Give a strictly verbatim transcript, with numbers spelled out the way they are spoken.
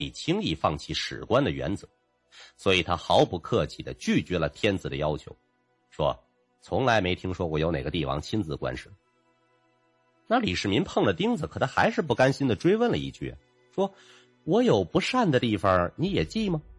以轻易放弃史官的原则，所以他毫不客气地拒绝了天子的要求，说从来没听说过有哪个帝王亲自观事。那李世民碰了钉子，可他还是不甘心地追问了一句，说我有不善的地方你也记吗？